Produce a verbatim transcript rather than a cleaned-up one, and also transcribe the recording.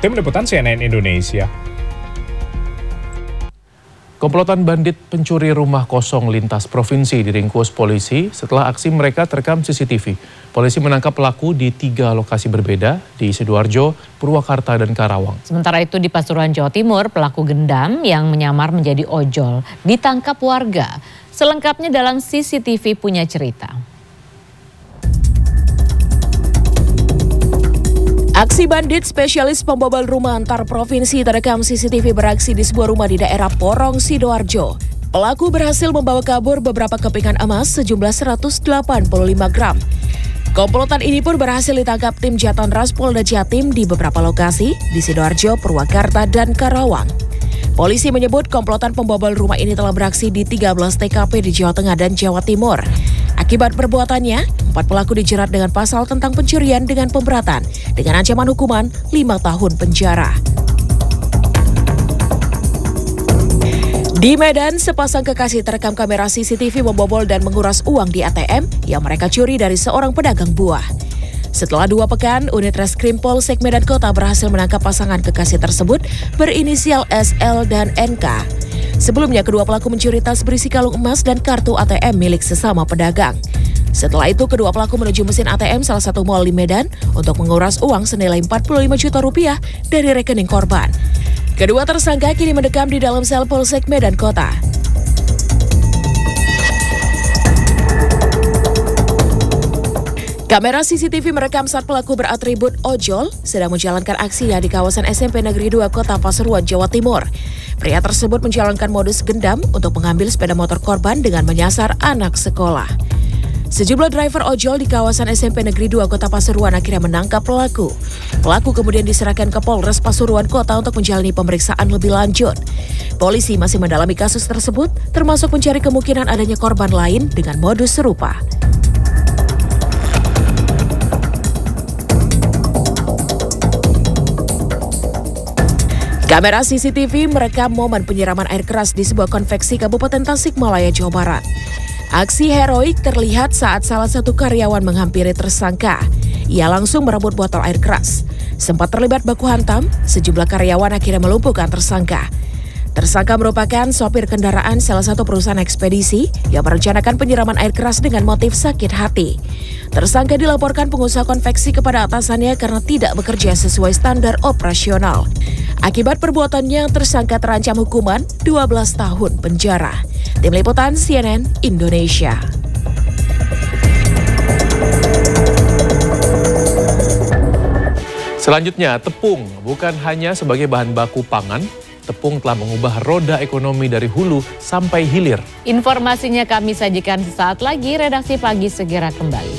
Tim Liputan C N N Indonesia. Komplotan bandit pencuri rumah kosong lintas provinsi diringkus polisi setelah aksi mereka terekam C C T V. Polisi menangkap pelaku di tiga lokasi berbeda di Sidoarjo, Purwakarta, dan Karawang. Sementara itu di Pasuruan, Jawa Timur, pelaku gendam yang menyamar menjadi ojol ditangkap warga. Selengkapnya dalam C C T V Punya Cerita. Aksi bandit spesialis pembobol rumah antar provinsi terekam C C T V beraksi di sebuah rumah di daerah Porong, Sidoarjo. Pelaku berhasil membawa kabur beberapa kepingan emas sejumlah seratus delapan puluh lima gram. Komplotan ini pun berhasil ditangkap tim Jatan Ras Polda Jatim di beberapa lokasi di Sidoarjo, Purwakarta, dan Karawang. Polisi menyebut komplotan pembobol rumah ini telah beraksi di tiga belas T K P di Jawa Tengah dan Jawa Timur. Akibat perbuatannya, empat pelaku dijerat dengan pasal tentang pencurian dengan pemberatan dengan ancaman hukuman lima tahun penjara. Di Medan, sepasang kekasih terekam kamera C C T V membobol dan menguras uang di A T M yang mereka curi dari seorang pedagang buah. Setelah dua pekan, unit Reskrim Polsek Medan Kota berhasil menangkap pasangan kekasih tersebut berinisial S L dan N K. Sebelumnya, kedua pelaku mencuri tas berisi kalung emas dan kartu A T M milik sesama pedagang. Setelah itu, kedua pelaku menuju mesin A T M salah satu mal di Medan untuk menguras uang senilai empat puluh lima juta rupiah dari rekening korban. Kedua tersangka kini mendekam di dalam sel Polsek Medan Kota. Kamera C C T V merekam saat pelaku beratribut ojol sedang menjalankan aksinya di kawasan S M P Negeri dua Kota Pasuruan, Jawa Timur. Pria tersebut menjalankan modus gendam untuk mengambil sepeda motor korban dengan menyasar anak sekolah. Sejumlah driver ojol di kawasan S M P Negeri dua Kota Pasuruan akhirnya menangkap pelaku. Pelaku kemudian diserahkan ke Polres Pasuruan Kota untuk menjalani pemeriksaan lebih lanjut. Polisi masih mendalami kasus tersebut, termasuk mencari kemungkinan adanya korban lain dengan modus serupa. Kamera C C T V merekam momen penyiraman air keras di sebuah konveksi Kabupaten Tasikmalaya, Jawa Barat. Aksi heroik terlihat saat salah satu karyawan menghampiri tersangka. Ia langsung merebut botol air keras. Sempat terlibat baku hantam, sejumlah karyawan akhirnya melumpuhkan tersangka. Tersangka merupakan sopir kendaraan salah satu perusahaan ekspedisi yang merencanakan penyiraman air keras dengan motif sakit hati. Tersangka dilaporkan pengusaha konveksi kepada atasannya karena tidak bekerja sesuai standar operasional. Akibat perbuatannya, tersangka terancam hukuman dua belas tahun penjara. Tim Liputan C N N Indonesia. Selanjutnya, tepung bukan hanya sebagai bahan baku pangan, tepung telah mengubah roda ekonomi dari hulu sampai hilir. Informasinya kami sajikan sesaat lagi, redaksi pagi segera kembali.